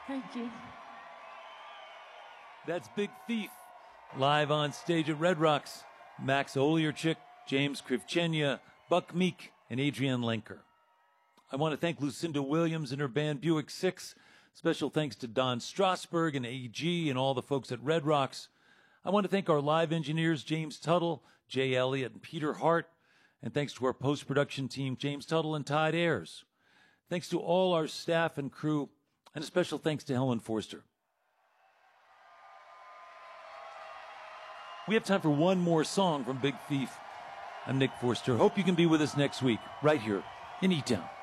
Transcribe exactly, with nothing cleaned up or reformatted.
Thank you. That's Big Thief, live on stage at Red Rocks. Max Olierchik, James Krivchenia, Buck Meek, and Adrienne Lenker. I want to thank Lucinda Williams and her band Buick Six. Special thanks to Don Strasberg and A G and all the folks at Red Rocks. I want to thank our live engineers, James Tuttle, Jay Elliott, and Peter Hart. And thanks to our post-production team, James Tuttle and Tide Ayers. Thanks to all our staff and crew, and a special thanks to Helen Forster. We have time for one more song from Big Thief. I'm Nick Forster. Hope you can be with us next week, right here in E-Town.